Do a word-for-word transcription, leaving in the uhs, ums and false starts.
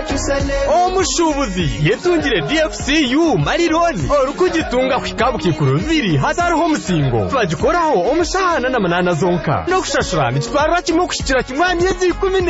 omushubuzi yetungire D F C U marironi orukugitunga kwikabu kikuruziri hatariho musingo twagikoraho omushahana na manana zonka no kushashura nitwarura kimwe kushikira kimwe myezi ikumi